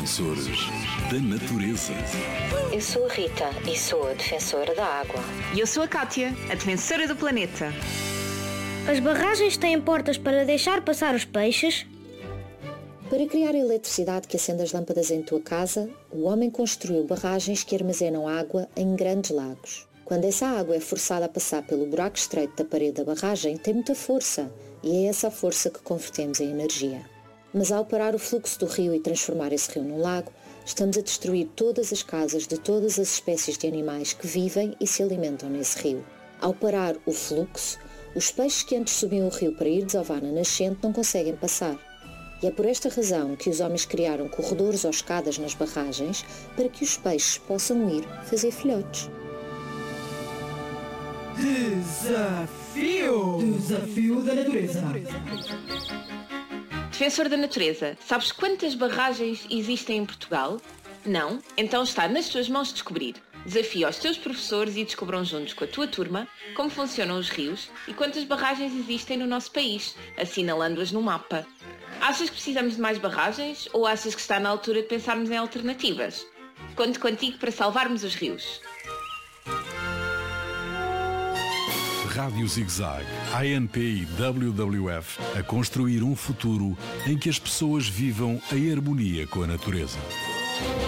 defensores da natureza. Eu sou a Rita e sou a defensora da água. E eu sou a Kátia, a defensora do planeta. As barragens têm portas para deixar passar os peixes? Para criar a eletricidade que acende as lâmpadas em tua casa, o homem construiu barragens que armazenam água em grandes lagos. Quando essa água é forçada a passar pelo buraco estreito da parede da barragem, tem muita força, e é essa força que convertemos em energia. Mas ao parar o fluxo do rio e transformar esse rio num lago, estamos a destruir todas as casas de todas as espécies de animais que vivem e se alimentam nesse rio. Ao parar o fluxo, os peixes que antes subiam o rio para ir desovar na nascente não conseguem passar. E é por esta razão que os homens criaram corredores ou escadas nas barragens para que os peixes possam ir fazer filhotes. Desafio da natureza. Defensor da natureza, sabes quantas barragens existem em Portugal? Não? Então está nas tuas mãos descobrir. Desafia os teus professores e descobram juntos com a tua turma como funcionam os rios e quantas barragens existem no nosso país, assinalando-as no mapa. Achas que precisamos de mais barragens ou achas que está na altura de pensarmos em alternativas? Conto contigo para salvarmos os rios. Rádio Zig-Zag, ANP e WWF a construir um futuro em que as pessoas vivam em harmonia com a natureza.